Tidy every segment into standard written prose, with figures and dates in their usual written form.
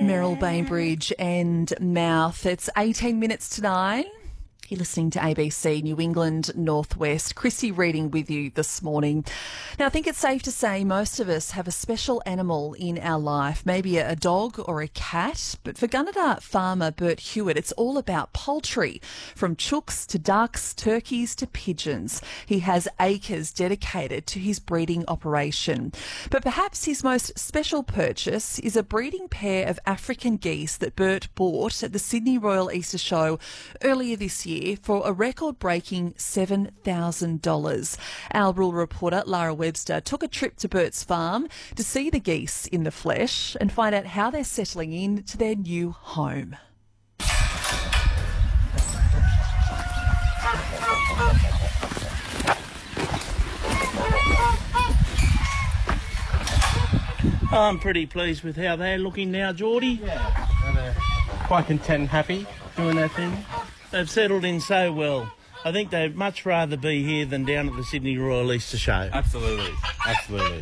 Merrill, Bainbridge and Mouth. It's 18 minutes to 9. You're listening to ABC New England Northwest. Chrissy reading with you this morning. Now, I think it's safe to say most of us have a special animal in our life, maybe a dog or a cat. But for Gunnedah farmer Bert Hewitt, it's all about poultry, from chooks to ducks, turkeys to pigeons. He has acres dedicated to his breeding operation. But perhaps his most special purchase is a breeding pair of African geese that Bert bought at the Sydney Royal Easter Show earlier this year for a record-breaking $7,000. Our rural reporter, Lara Webster, took a trip to Bert's farm to see the geese in the flesh and find out how they're settling in to their new home. I'm pretty pleased with how they're looking now, Geordie. Yeah, they're quite content and happy doing their thing. They've settled in so well. I think they'd much rather be here than down at the Sydney Royal Easter Show. Absolutely, absolutely.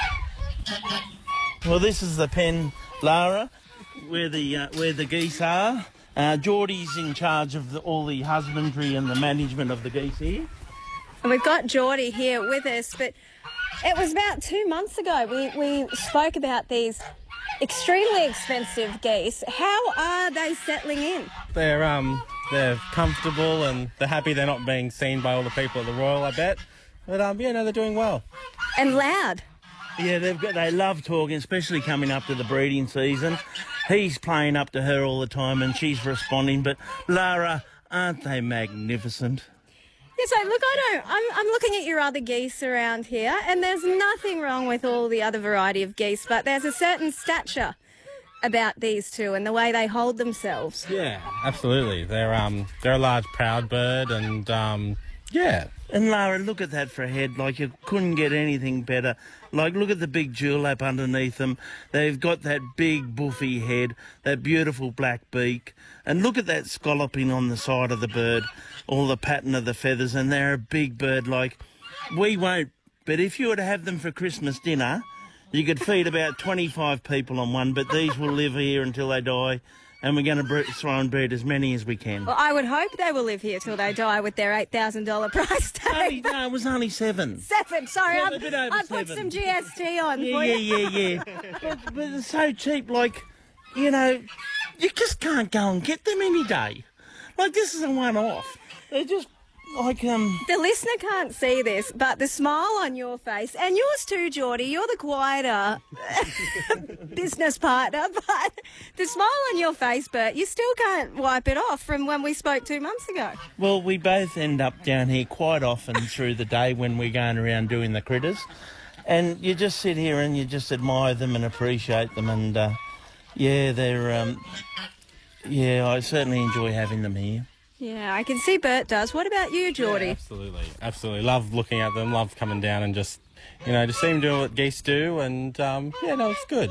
Well, this is the pen, Lara, where the geese are. Geordie's in charge of all the husbandry and the management of the geese here. And we've got Geordie here with us, but it was about 2 months ago we spoke about these extremely expensive geese. How are they settling in? They're comfortable and they're happy they're not being seen by all the people at the Royal, I bet. But they're doing well. And loud. Yeah, they love talking, especially coming up to the breeding season. He's playing up to her all the time and she's responding. But Lara, aren't they magnificent? Yes, I'm looking at your other geese around here, and there's nothing wrong with all the other variety of geese, but there's a certain stature about these two and the way they hold themselves. Yeah, absolutely. They're a large, proud bird, and yeah. And Lara, look at that for a head. Like, you couldn't get anything better. Like, look at the big dewlap underneath them. They've got that big buffy head, that beautiful black beak. And look at that scalloping on the side of the bird, all the pattern of the feathers. And they're a big bird. Like, we won't. But if you were to have them for Christmas dinner, you could feed about 25 people on one. But these will live here until they die. And we're going to try and breed as many as we can. Well, I would hope they will live here till they die with ther $8,000 price tag. No, it was only 7. 7, sorry, Yeah, I put 7. some GST on for Yeah. you. but it's so cheap, like, you just can't go and get them any day. Like, this is a one-off. They're just, like, The listener can't see this, but the smile on your face, and yours too, Geordie, you're the quieter business partner, but the smile on your face, Bert, you still can't wipe it off from when we spoke 2 months ago. Well, we both end up down here quite often through the day when we're going around doing the critters. And you just sit here and you just admire them and appreciate them. And, I certainly enjoy having them here. Yeah, I can see Bert does. What about you, Geordie? Yeah, absolutely. Love looking at them, love coming down and just see them doing what geese do. And, it's good.